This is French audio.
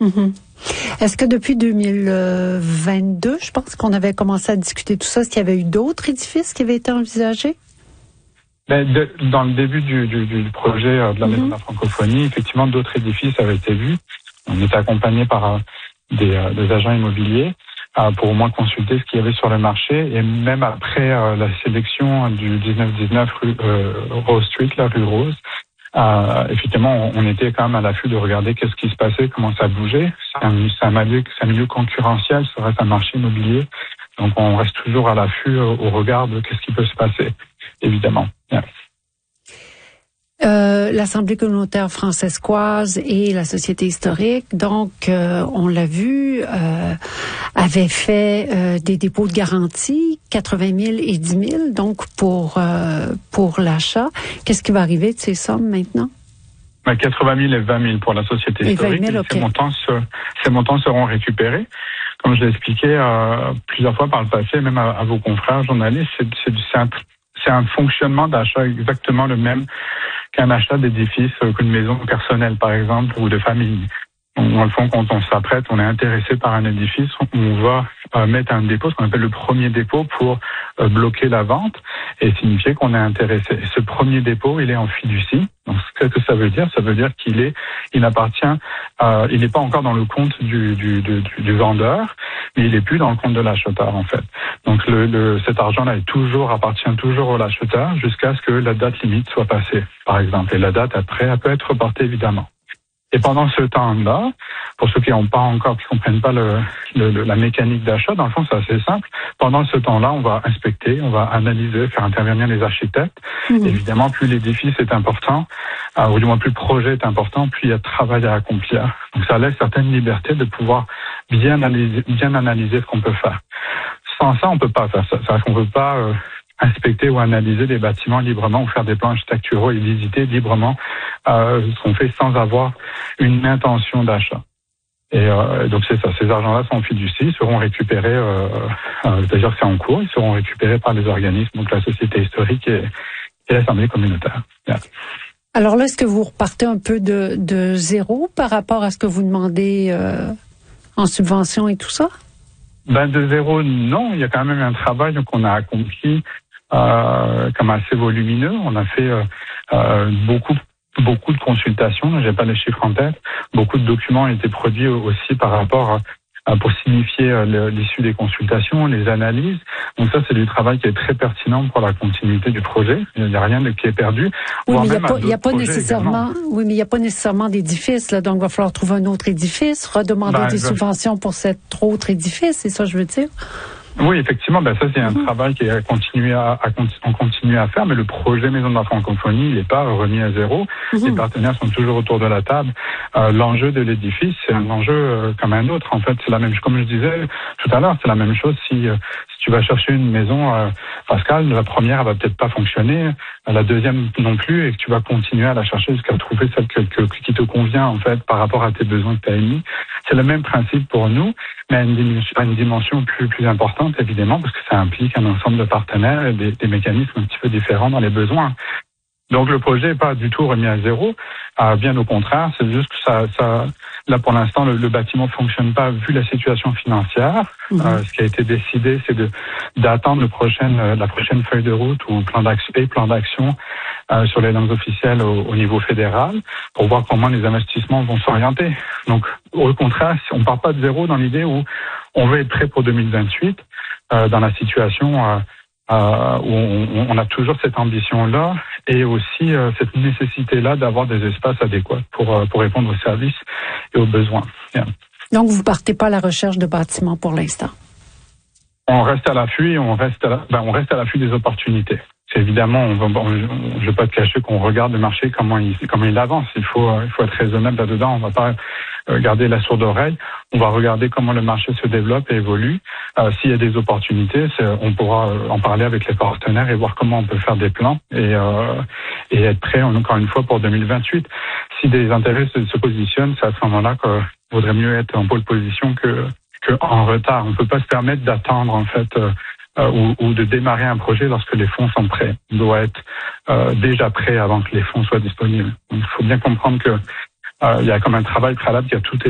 Mhm. Est-ce que depuis 2022, je pense qu'on avait commencé à discuter tout ça, est-ce qu'il y avait eu d'autres édifices qui avaient été envisagés? Dans le début du projet de la Maison de la Francophonie, effectivement, d'autres édifices avaient été vus. On était accompagné par des agents immobiliers pour au moins consulter ce qu'il y avait sur le marché. Et même après la sélection du 1919 rue Rose Street, la rue Rose, effectivement, on était quand même à l'affût de regarder qu'est-ce qui se passait, comment ça bougeait. C'est un milieu concurrentiel, ça reste un marché immobilier. Donc, on reste toujours à l'affût au regard de qu'est-ce qui peut se passer, évidemment. Yeah. L'Assemblée communautaire francescoise et la Société historique, donc, on l'a vu, avaient fait des dépôts de garantie, 80 000 et 10 000, donc pour l'achat. Qu'est-ce qui va arriver de ces sommes maintenant? 80 000 et 20 000 pour la Société historique. 20 000, okay. Ces montants seront récupérés. Comme je l'ai expliqué plusieurs fois par le passé, même à vos confrères journalistes, c'est un fonctionnement d'achat exactement le même qu'un achat d'édifice, qu'une maison personnelle, par exemple, ou de famille. Dans le fond, quand on s'apprête, on est intéressé par un édifice, on va mettre un dépôt, ce qu'on appelle le premier dépôt, pour bloquer la vente et signifier qu'on est intéressé. Et ce premier dépôt, il est en fiducie. Donc, qu'est-ce que ça veut dire? Ça veut dire il appartient, il n'est pas encore dans le compte du vendeur, mais il est plus dans le compte de l'acheteur, en fait. Donc, cet argent-là appartient toujours à l'acheteur jusqu'à ce que la date limite soit passée, par exemple. Et la date après, elle peut être reportée, évidemment. Et pendant ce temps-là, pour ceux qui comprennent pas la mécanique d'achat, dans le fond, c'est assez simple. Pendant ce temps-là, on va inspecter, on va analyser, faire intervenir les architectes. Évidemment, plus l'édifice est important, ou du moins plus le projet est important, plus il y a de travail à accomplir. Donc, ça laisse certaines libertés de pouvoir bien analyser ce qu'on peut faire. Sans ça, on peut pas faire ça. C'est-à-dire qu'on peut pas inspecter ou analyser des bâtiments librement ou faire des plans architecturaux et visiter librement ce qu'on fait sans avoir une intention d'achat. Et donc c'est ça, ces argents-là sont en fiducie, seront récupérés, d'ailleurs c'est en cours, ils seront récupérés par les organismes, donc la Société historique et l'Assemblée communautaire. Yeah. Alors là, est-ce que vous repartez un peu de zéro par rapport à ce que vous demandez en subvention et tout ça? De zéro, non, il y a quand même un travail qu'on a accompli comme assez volumineux. On a fait beaucoup de consultations, j'ai pas les chiffres en tête. Beaucoup de documents ont été produits aussi par rapport pour signifier l'issue des consultations, les analyses. Donc ça, c'est du travail qui est très pertinent pour la continuité du projet. Il n'y a rien qui est perdu. Oui, mais il n'y a pas nécessairement d'édifice, là. Donc, il va falloir trouver un autre édifice, redemander des subventions pour cet autre édifice, c'est ça, je veux dire? Oui, effectivement, ça c'est un travail qui est continué à faire, mais le projet Maison de la Francophonie, il n'est pas remis à zéro. Les partenaires sont toujours autour de la table. L'enjeu de l'édifice, c'est un enjeu comme un autre. En fait, c'est la même chose. Comme je disais tout à l'heure, c'est la même chose si tu vas chercher une maison, Pascal, la première, elle va peut-être pas fonctionner, la deuxième non plus, et que tu vas continuer à la chercher jusqu'à trouver celle qui te convient, en fait, par rapport à tes besoins que tu as émis. C'est le même principe pour nous, mais à une dimension plus importante, évidemment, parce que ça implique un ensemble de partenaires et des mécanismes un petit peu différents dans les besoins. Donc, le projet n'est pas du tout remis à zéro. Bien au contraire, c'est juste que ça là, pour l'instant, le bâtiment ne fonctionne pas vu la situation financière. Ce qui a été décidé, c'est d'attendre la prochaine feuille de route ou plan d'action sur les langues officielles au niveau fédéral pour voir comment les investissements vont s'orienter. Donc, au contraire, on ne part pas de zéro dans l'idée où on veut être prêt pour 2028 dans la situation où on a toujours cette ambition-là et aussi cette nécessité-là d'avoir des espaces adéquats pour répondre aux services et aux besoins. Yeah. Donc, vous partez pas à la recherche de bâtiments pour l'instant? On reste à l'affût et on reste à l'affût des opportunités. C'est évidemment, je ne vais pas te cacher qu'on regarde le marché comment il avance. Il faut être raisonnable là-dedans. On va pas garder la sourde oreille. On va regarder comment le marché se développe et évolue. S'il y a des opportunités, on pourra en parler avec les partenaires et voir comment on peut faire des plans et être prêt encore une fois pour 2028. Si des intérêts se positionnent, c'est à ce moment-là qu'il vaudrait mieux être en pole position que en retard. On ne peut pas se permettre d'attendre en fait. Ou de démarrer un projet lorsque les fonds sont prêts. On doit être déjà prêt avant que les fonds soient disponibles. Donc, il faut bien comprendre que il y a comme un travail préalable qui a tout été